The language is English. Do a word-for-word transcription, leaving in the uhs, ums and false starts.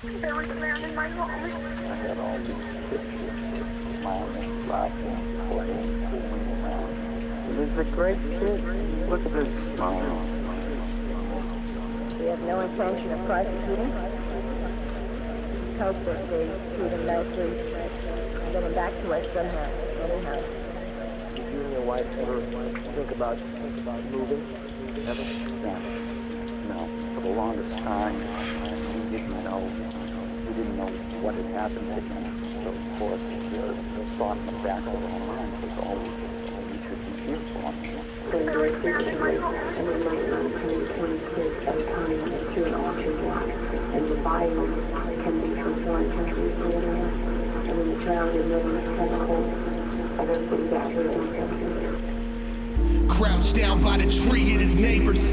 There was a man in my home. I had all these pictures, smiling, laughing, playing, fooling around. He was a great kid. Look at this smile. We have no intention of prosecuting. Hope that they treat him nicely, get him back to us somehow, anyhow. Did you and your wife ever think about think about moving? Ever? No. No. For the longest time, we didn't know. We didn't know what had happened to him. So, of course, the, the thought in the back of our mind was always, we should be fearful of him. Then very frequently, and it might not come twenty-six at a time through an auction block, and the buyers can be from one country to another, and in the surrounding rivers, chemicals, other things that are in countries. Crouched down by the tree and his neighbors